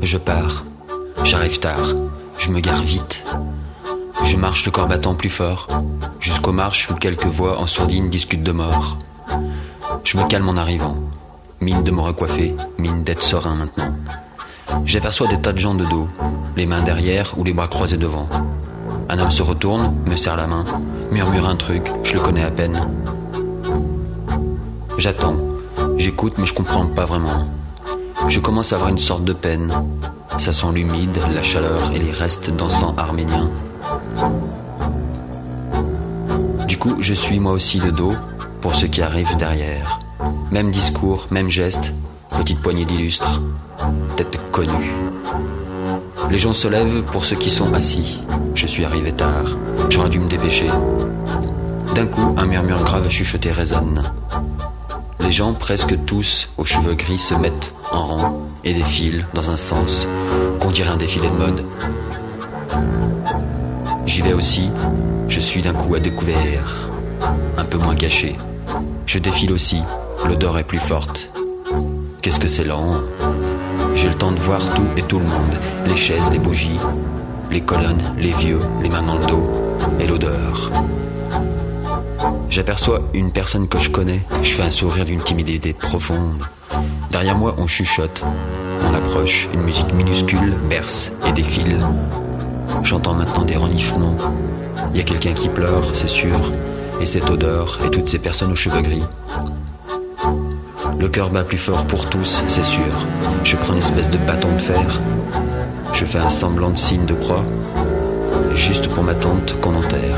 je pars. J'arrive tard, je me gare vite. Je marche le corps battant plus fort, jusqu'aux marches où quelques voix en sourdine discutent de mort. Je me calme en arrivant, mine de me recoiffer, mine d'être serein maintenant. J'aperçois des tas de gens de dos, les mains derrière ou les bras croisés devant. Un homme se retourne, me serre la main, murmure un truc, je le connais à peine. J'attends, j'écoute mais je comprends pas vraiment. Je commence à avoir une sorte de peine. Ça sent l'humide, la chaleur et les restes d'encens arménien. Du coup, je suis moi aussi le dos pour ceux qui arrivent derrière. Même discours, même geste, petite poignée d'illustres, tête connue. Les gens se lèvent pour ceux qui sont assis. Je suis arrivé tard, j'aurais dû me dépêcher. D'un coup, un murmure grave à chuchoter résonne. Les gens, presque tous, aux cheveux gris, se mettent en rang et défilent dans un sens qu'on dirait un défilé de mode. J'y vais aussi, je suis d'un coup à découvert, un peu moins caché. Je défile aussi, l'odeur est plus forte. Qu'est-ce que c'est lent. J'ai le temps de voir tout et tout le monde, les chaises, les bougies, les colonnes, les vieux, les mains dans le dos, et l'odeur. J'aperçois une personne que je connais, je fais un sourire d'une timidité profonde. Derrière moi, on chuchote, on approche, une musique minuscule berce et défile. J'entends maintenant des reniflements. Il y a quelqu'un qui pleure, c'est sûr, et cette odeur et toutes ces personnes aux cheveux gris. Le cœur bat plus fort pour tous, c'est sûr. Je prends une espèce de bâton de fer. Je fais un semblant de signe de croix, juste pour ma tante qu'on enterre.